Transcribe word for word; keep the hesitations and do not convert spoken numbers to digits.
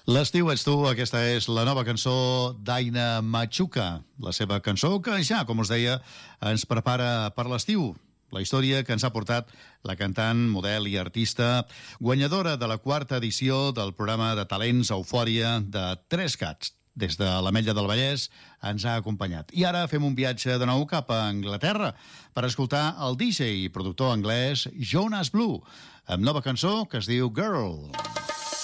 L'estiu ets tu, aquesta és la nova cançó d'Aina Machuca, la seva cançó que ja, com us deia, ens prepara per l'estiu. La història que ens ha portat la cantant, model i artista, guanyadora de la quarta edició del programa de talents Eufòria de Tres Gats. Des de l'Ametlla del Vallès ens ha acompanyat. I ara fem un viatge de nou cap a Anglaterra per escoltar el D J i productor anglès Jonas Blue, amb nova cançó que es diu Girl.